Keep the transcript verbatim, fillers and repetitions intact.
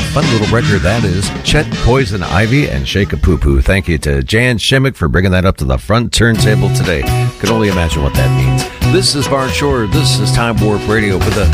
a fun little record that is. Chet, Poison Ivy, and Shake a Poo Poo. Thank you to Jan Shimmick for bringing that up to the front turntable today. Can only imagine what that means. This is Bart Shore. This is Time Warp Radio with a